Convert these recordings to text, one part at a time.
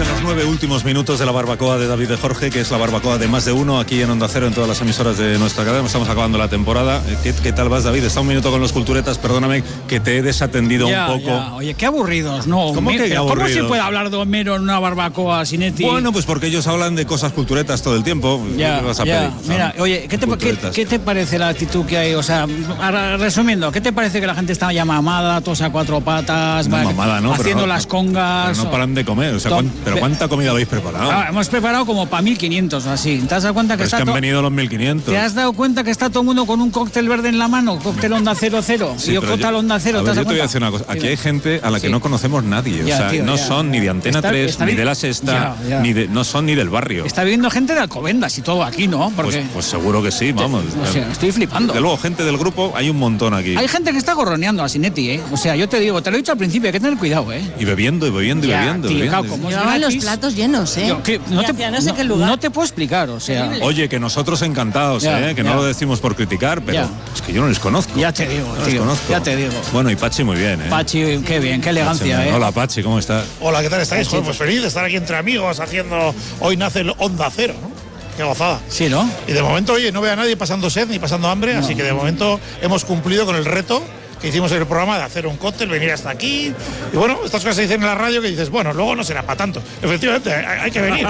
en los 9 últimos minutos de la barbacoa de David de Jorge, que es la barbacoa de más de uno aquí en Onda Cero, en todas las emisoras de nuestra cadena. Estamos acabando la temporada. ¿Qué tal vas, David? Está un minuto con los culturetas, perdóname que te he desatendido un poco. Ya. Oye, qué aburridos, ¿no? ¿Cómo que aburridos? ¿Cómo se puede hablar de Homero en una barbacoa, Sinetti? Bueno, pues porque ellos hablan de cosas culturetas todo el tiempo. Ya. Mira, oye, ¿qué te parece la actitud que hay? O sea, resumiendo, ¿qué te parece que la gente está ya mamada, todos a cuatro patas, mamada, ¿no? haciendo las congas? Pero no paran de comer. O sea, ¿pero cuánta comida habéis preparado? Hemos preparado como para 1500 o así. ¿Te has dado cuenta que es que han venido los 1500. ¿Te has dado cuenta que está todo el mundo con un cóctel verde en la mano? Cóctel Onda 00. Sí, y cóctel Onda 0. Yo te voy a decir una cosa. Aquí hay gente a la que no conocemos nadie. Ya, o sea, tío, no son ni de Antena 3, ni de La Sexta, no son ni del barrio. Está viviendo gente de Alcobendas y todo aquí, ¿no? Porque pues seguro que sí, vamos. O sea, estoy flipando. De luego, gente del grupo, hay un montón aquí. Hay gente que está gorroneando a Sinetti, ¿eh? O sea, yo te digo, te lo he dicho al principio, hay que tener cuidado, ¿eh? Y bebiendo. Llevaban los platos llenos, ¿eh? No sé qué lugar. No te puedo explicar, o sea. Oye, que nosotros encantados, que no lo decimos por criticar, pero es que yo no les conozco. Ya te digo, tío. Ya te digo. Bueno, y Pachi muy bien, ¿eh? Pachi, qué bien, qué elegancia, Pachi, Hola, Pachi, ¿cómo estás? Hola, ¿qué tal estáis? Pues feliz de estar aquí entre amigos haciendo. Hoy nace el Onda Cero, ¿no? Qué gozada. Sí, ¿no? Y de momento, oye, no veo a nadie pasando sed ni pasando hambre, así que de momento hemos cumplido con el reto que hicimos en el programa de hacer un cóctel, venir hasta aquí. Y bueno, estas cosas se dicen en la radio que dices, bueno, luego no será para tanto. Efectivamente, hay que venir.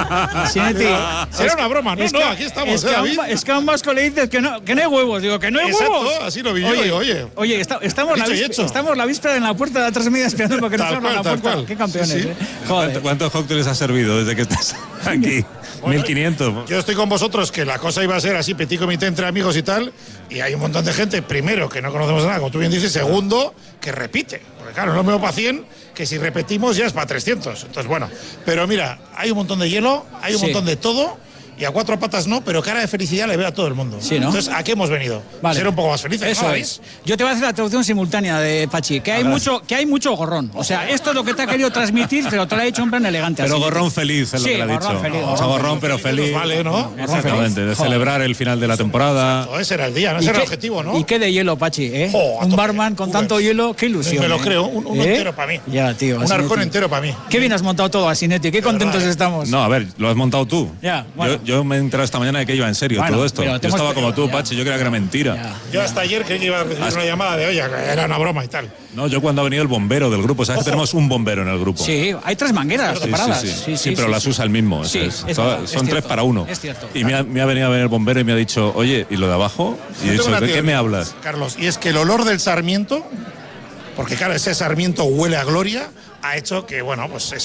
Será una broma, ¿no? Aquí estamos, es que a un vasco le dices que no hay huevos. Digo, que no hay huevos. Exacto, así lo vi yo, oye. Estamos la víspera en la puerta de la 3:30 esperando porque nos abran la puerta. Qué campeones, ¿eh? Joder. ¿Cuántos cócteles has servido desde que estás aquí? Bueno, 1500. Yo estoy con vosotros, que la cosa iba a ser así, petit comité entre amigos y tal, y hay un montón de gente, primero, que no conocemos nada, como tú bien dices, segundo, que repite. Porque claro, no me para 100, que si repetimos ya es para 300. Entonces, bueno, pero mira, hay un montón de hielo, hay un montón de todo, y a cuatro patas no, pero cara de felicidad le veo a todo el mundo. Sí, ¿no? Entonces, ¿a qué hemos venido? Vale. Ser un poco más felices. Eso es. Yo te voy a hacer la traducción simultánea de Pachi, que hay mucho gorrón. O sea, esto es lo que te ha querido transmitir, pero te lo ha dicho un plan elegante. Pero así. gorrón feliz es lo que le ha dicho. Gorrón pero feliz. Vale, ¿no? Exactamente, de celebrar el final de la temporada. Exacto, ese era el día, ese era el objetivo, ¿no? Y qué de hielo, Pachi, ¿eh? Un barman con tanto hielo, qué ilusión. Me lo creo, un entero para mí. Ya, tío. Un arcón entero para mí. Qué bien has montado todo, Sinetti, qué contentos estamos. No, a ver, lo has montado tú. Ya, bueno. Yo me he enterado esta mañana de que iba en serio todo esto. Yo estaba como tú, Pachi, yo creía que era mentira. Yo hasta ayer creí que iba a recibir una llamada de, oye, que era una broma y tal. No, yo cuando ha venido el bombero del grupo, ¿sabes que tenemos un bombero en el grupo? Sí, hay 3 mangueras separadas. Sí, pero las usa el mismo. Sí, son 3 para 1. Es cierto. Y me ha venido a ver el bombero y me ha dicho, oye, ¿y lo de abajo? Y he dicho, ¿de qué me hablas? Carlos, y es que el olor del sarmiento, porque claro, ese sarmiento huele a gloria, ha hecho que, bueno, pues